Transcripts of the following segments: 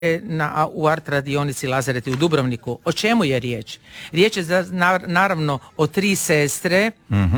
u art radionici Lazareti u Dubrovniku. O čemu je riječ? Riječ je naravno o 3 sestre,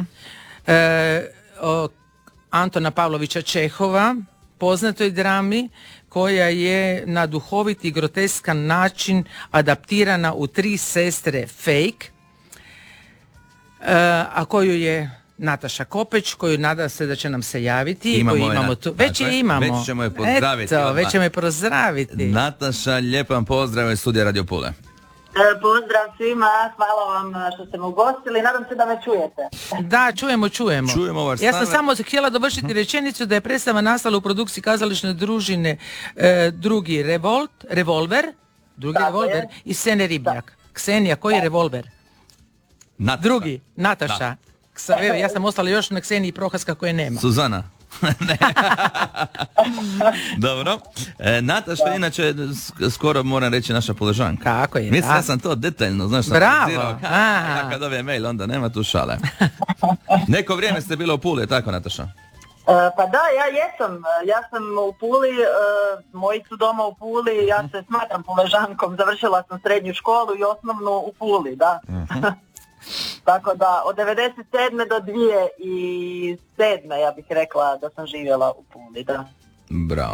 Antona Pavlovića Čehova, poznatoj drami koja je na duhovit i groteskan način adaptirana u 3 sestre Fake, a koju je Nataša Kopeć, koju nada se da će nam se javiti. Imamo tu. Već je imamo. Već ćemo je pozdraviti. Eto, već ćemo je pozdraviti. Nataša, lijepan pozdrav iz studija Radio Pule. Pozdrav svima, hvala vam što ste me ugostili, nadam se da me čujete. Da, čujemo. Čujemo vas. Ja sam samo htjela dovršiti rečenicu da je predstava nastala u produkciji kazališne družine drugi Revolver i Ksene Ribnjak. Ksenija, koji je Revolver? Nataša. Drugi, Nataša. Evo, ja sam ostala još na Kseniji Prohaska koje nema. Suzana. Dobro. Nataša, inače, skoro moram reći naša Puležanka. Kako je? Mislim da sam to detaljno, znaš, bravo. Ja kad dobijem mail, onda nema tu šale. Neko vrijeme ste bila u Puli, tako Nataša? Pa da, ja sam u Puli, moji su doma u Puli, ja se smatram Puležankom, završila sam srednju školu i osnovnu u Puli, da. Tako da, od 1997. do 2007. ja bih rekla da sam živjela u Puli, da. Bravo,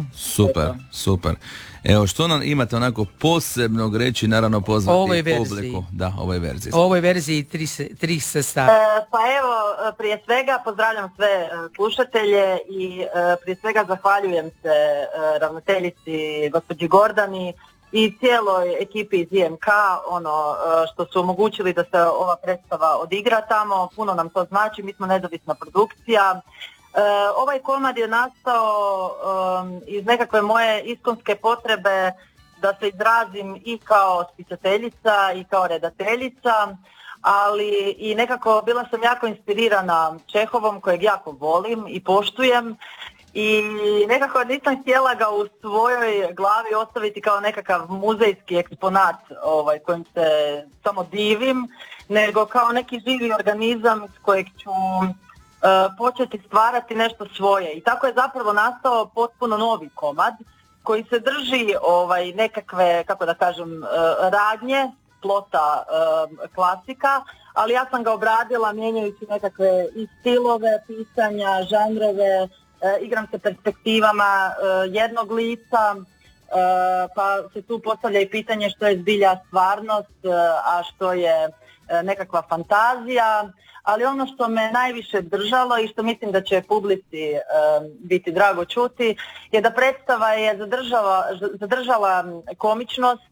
super. Evo, što nam imate onako posebnog reći, naravno pozvati publiku? Da, ovoj verziji. Ovoj verziji 3 sestara. Pa evo, prije svega pozdravljam sve slušatelje i prije svega zahvaljujem se ravnateljici gospođi Gordani i cijeloj ekipi iz IMK, što su omogućili da se ova predstava odigra tamo, puno nam to znači, mi smo nezavisna produkcija. Ovaj komad je nastao iz nekakve moje iskonske potrebe da se izrazim i kao spisateljica i kao redateljica, ali i nekako bila sam jako inspirirana Čehovom kojeg jako volim i poštujem. I nekako nisam htjela ga u svojoj glavi ostaviti kao nekakav muzejski eksponat kojim se samo divim, nego kao neki živi organizam s kojeg ću početi stvarati nešto svoje. I tako je zapravo nastao potpuno novi komad koji se drži nekakve, kako da kažem, radnje, plota klasika, ali ja sam ga obradila mijenjajući nekakve i stilove pisanja, žanrove, igram se perspektivama jednog lica, pa se tu postavlja i pitanje što je zbilja stvarnost, a što je nekakva fantazija, ali ono što me najviše držalo i što mislim da će publici biti drago čuti je da predstava je zadržala komičnost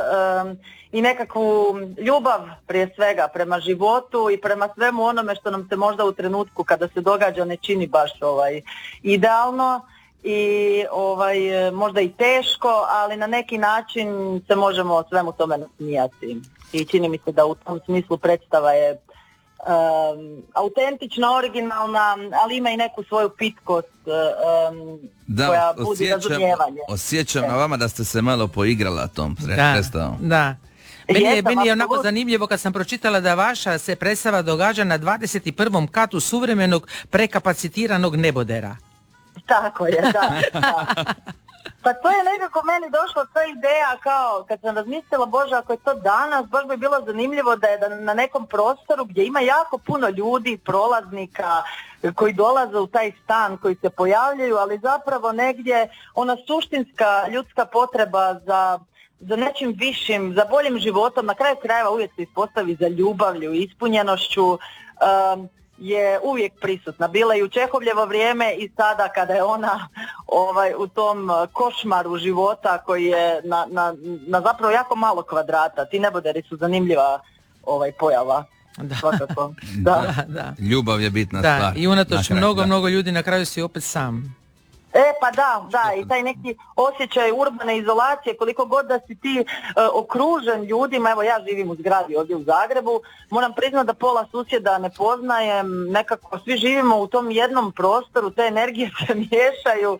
i nekakvu ljubav prije svega prema životu i prema svemu onome što nam se možda u trenutku kada se događa ne čini baš idealno i možda i teško, ali na neki način se možemo svemu tome nasmijati. I čini mi se da u tom smislu predstava je autentična, originalna, ali ima i neku svoju pitkost koja budi razumijevanje. Osjećam na vama da ste se malo poigrala tom predstavom. Da. Meni je onako zanimljivo kad sam pročitala da vaša se predstava događa na 21. katu suvremenog prekapacitiranog nebodera. Tako je, da. Pa to je nekako meni došla ta ideja kao kad sam razmislila, Bože, ako je to danas, baš bi bilo zanimljivo da je na nekom prostoru gdje ima jako puno ljudi, prolaznika koji dolaze u taj stan, koji se pojavljaju, ali zapravo negdje ona suštinska ljudska potreba za nečim višim, za boljim životom, na kraju krajeva uvijek se ispostavi za ljubavlju i ispunjenošću, je uvijek prisutna. Bila i u Čehovljevo vrijeme i sada kada je ona u tom košmaru života koji je na zapravo jako malo kvadrata. Ti neboderi su zanimljiva pojava. Da. Svakako. Da. Ljubav je bitna stvar. I unatoč mnogo ljudi na kraju si opet sam. Pa da, i taj neki osjećaj urbane izolacije, koliko god da si ti okružen ljudima, evo ja živim u zgradi ovdje u Zagrebu, moram priznati da pola susjeda ne poznajem, nekako svi živimo u tom jednom prostoru, te energije se miješaju,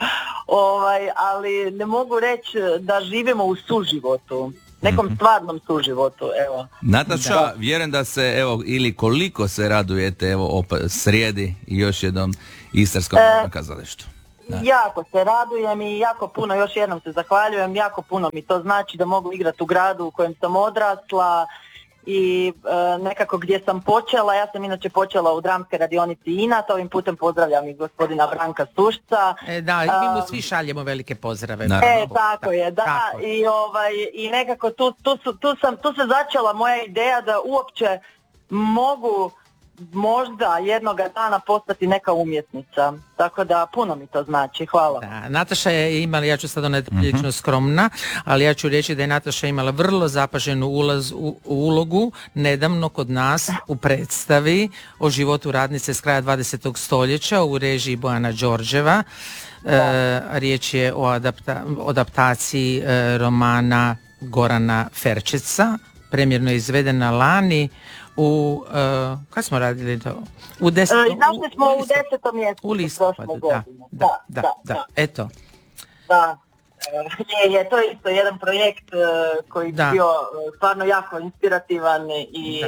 ali ne mogu reći da živimo u suživotu. Nekom stvarnom suživotu, evo. Nataša, vjerujem da se, ili koliko se radujete, srijedi i još jednom Istarskom kazalištu. Jako se radujem i jako puno, još jednom se zahvaljujem, jako puno mi to znači da mogu igrati u gradu u kojem sam odrasla i nekako gdje sam počela. Ja sam inače počela u dramskoj radionici INAT, ovim putem pozdravljam i gospodina Branka Sušca. Da, i mi mu svi šaljemo velike pozdrave. Tako je, da. Tako. I nekako tu se začela moja ideja da uopće mogu možda jednoga dana postati neka umjetnica. Tako da puno mi to znači. Hvala. Da, Nataša je imala, ja ću sad ona prilično skromna, ali ja ću reći da je Nataša imala vrlo zapaženu ulogu nedavno kod nas u predstavi o životu radnice s kraja 20. stoljeća u režiji Bojana Đorđeva. Riječ je o adaptaciji romana Gorana Ferčeca, premjerno izvedena lani kad smo radili to? Našli smo u 10. mjesecu. U listopadu, da. Eto. Da, to je isto jedan projekt koji je bio stvarno jako inspirativan i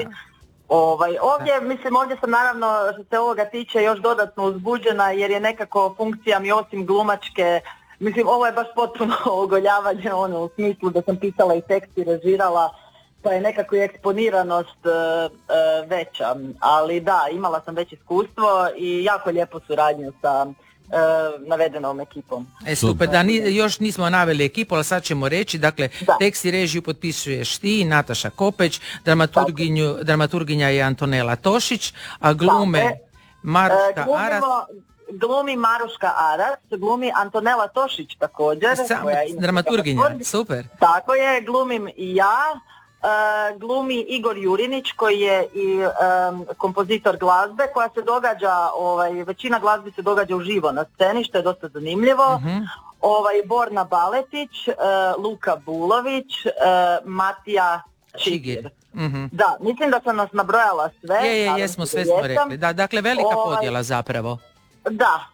ovdje sam naravno što se ovoga tiče još dodatno uzbuđena jer je nekako funkcija mi osim glumačke, ovo je baš potpuno ogoljavanje u smislu da sam pisala i tekst i režirala, pa je nekako i eksponiranost veća, ali da, imala sam već iskustvo i jako lijepu suradnju sa navedenom ekipom. Super, da još nismo naveli ekipu, ali sad ćemo reći, dakle, tekst i režiju potpisuješ ti, Nataša Kopeć, dramaturginja je Antonela Tošić, a glume Maruška Aras. Glumi Maruška Aras, glumi Antonela Tošić također. Dramaturginja, super. Tako je, glumim i ja. Glumi Igor Jurinić koji je i kompozitor glazbe koja se događa, većina glazbi se događa uživo na sceni što je dosta zanimljivo. Borna Baletić, Luka Bulović, Matija Čigir. Da, mislim da sam nas nabrojala sve. Jesmo, sve smo rekli. Da, dakle, velika podjela zapravo. Da.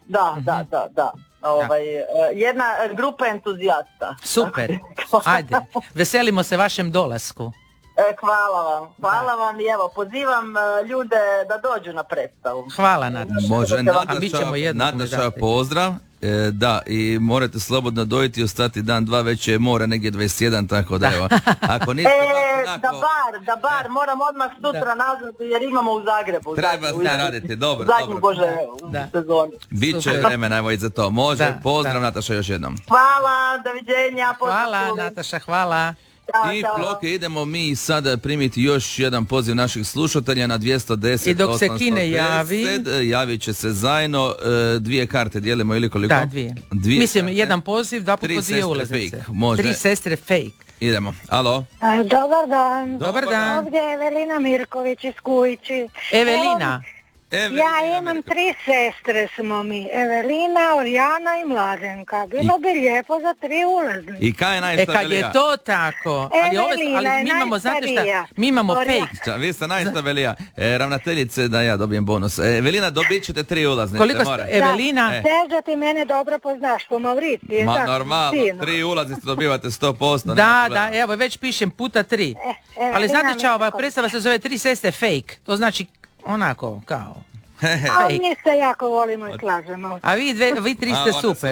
Jedna grupa entuzijasta. Super, ajde, veselimo se vašem dolasku. Hvala vam i evo, pozivam ljude da dođu na predstavu. Hvala Nataša. Može, Nataša, pozdrav. Da, i morate slobodno dojiti i ostati dan, dva, već je mora negdje 21, tako da evo. Ako niste da bar, moram odmah sutra nazvati jer imamo u Zagrebu. Treba se raditi, dobro. Zadnju Bože u sezoni. Biće vremena evo i za to. Može, pozdrav Nataša još jednom. Hvala, doviđenja. Hvala Nataša, hvala. I Ploke, idemo mi sada primiti još jedan poziv naših slušatelja na 210. I dok se Kine javit će se zajedno 2 karte, dijelimo ili koliko? Da, 2. Mislim, jedan poziv, 2 puta 2 ulaznice. 3 sestre fake. Idemo, alo. Dobar dan. Ovdje je Evelina Mirković iz Kujići. Evelina. Ja imam 3 sestre smo mi, Evelina, Orijana i Mladenka. Bilo bi lijepo za 3 ulaznice. I kaj je najstarija? Kad je to tako, ali mi imamo, znate šta, mi imamo fake. Vi ste najstarija. Ravnateljice da ja dobijem bonus. Evelina, dobit ćete 3 ulaznice. Koliko ste, Evelina? Teža ti mene dobro poznaš po Mauriciji. Normalno, 3 ulaznice dobivate 100%. Da, evo, već pišem puta 3. Ali znate šta, ova predstava se zove 3 sestre fake. To znači onako, kao. A mi se jako volimo i slažemo. A vi 3 ste super.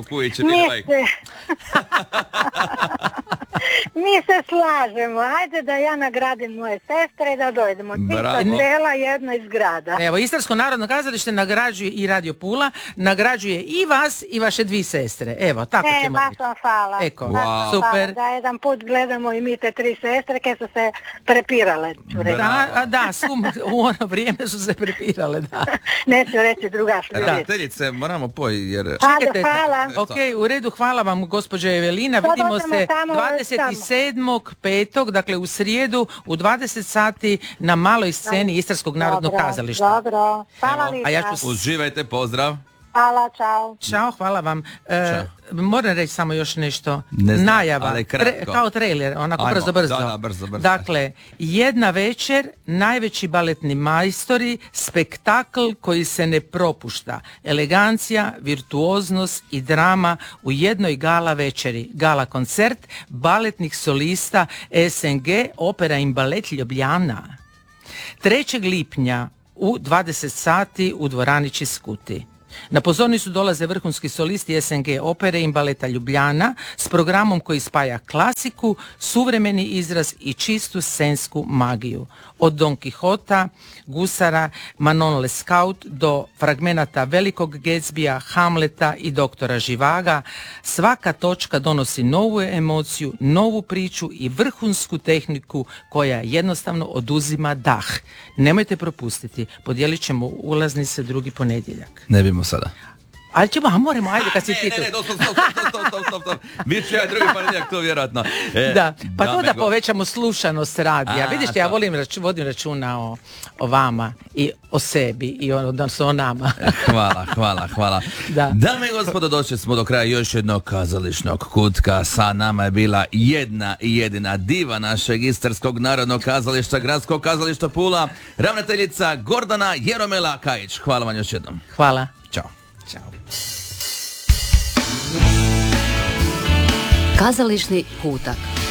Mi se slažemo. Ajde da ja nagradim moje sestre da dojdemo. Čista sela, jedna iz grada. Evo, Istarsko narodno kazalište nagrađuje i Radio Pula, nagrađuje i vas i vaše 2 sestre. Evo, tako ćemo biti. Hvala. Eko, super. Da jedan put gledamo i mi te 3 sestre koje su se prepirale. Da, u ono vrijeme su se prepirale, da. Neću reći drugačije. Ravnateljice, moramo poji jer... Hvala. Ok, u redu, hvala vam gospođo Evelina. Vidimo se 27.5. dakle u srijedu u 20 sati na maloj sceni Istarskog narodnog kazališta. Dobro, hvala lijepa. Uživajte, pozdrav. Hvala, čao. Ćao, hvala vam. Moram reći samo još nešto. Najava, kao trailer, onako brzo. Da, brzo. Dakle, jedna večer, najveći baletni majstori, spektakl koji se ne propušta. Elegancija, virtuoznost i drama u jednoj gala večeri. Gala koncert baletnih solista SNG Opera in Balet Ljubljana. 3. lipnja u 20 sati u dvorani Čiskuti. Na pozornicu dolaze vrhunski solisti SNG opere i baleta Ljubljana s programom koji spaja klasiku, suvremeni izraz i čistu scensku magiju. Od Don Quixota, Gusara, Manon Lescaut do fragmenata Velikog Gatsbya, Hamleta i doktora Živaga, svaka točka donosi novu emociju, novu priču i vrhunsku tehniku koja jednostavno oduzima dah. Nemojte propustiti, podijelit ćemo ulaznice drugi ponedjeljak. Ne bimo sada. Ali ćemo, moramo, ajde kad si ti tu. Stop. Bit ću ja drugi ponedjeljak, to vjerojatno. Da, pa to da povećamo slušanost radija. Vidiš, ja vodim računa o vama i o sebi i odnosno o nama. Hvala. Da. Dame i gospodo, došli smo do kraja još jednog kazališnog kutka. Sa nama je bila jedna i jedina diva našeg Istarskog narodnog kazališta, Gradskog kazališta Pula, ravnateljica Gordana Jeromela Kajić. Hvala vam još jednom. Hvala. Ćao. Kazališni kutak.